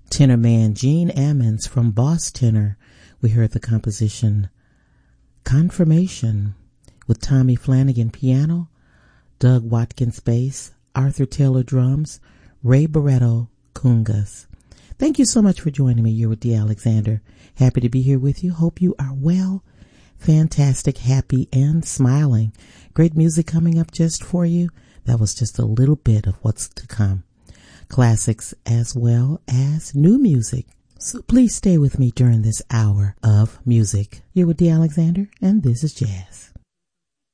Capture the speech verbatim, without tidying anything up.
tenor man Gene Ammons from Boss Tenor. We heard the composition Confirmation with Tommy Flanagan piano, Doug Watkins bass, Arthur Taylor drums, Ray Barretto congas. Thank you so much for joining me. You're with Dee Alexander. Happy to be here with you. Hope you are well, fantastic, happy, and smiling. Great music coming up just for you. That was just a little bit of what's to come. Classics as well as new music. So please stay with me during this hour of music. You're with Dee Alexander, and this is Jazz.